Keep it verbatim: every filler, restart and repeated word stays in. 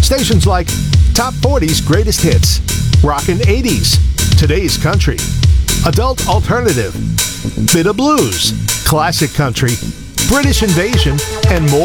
Stations like Top forty's Greatest Hits, Rockin' eighties, Today's Country, Adult Alternative, Bit of Blues, Classic Country, British Invasion, and more.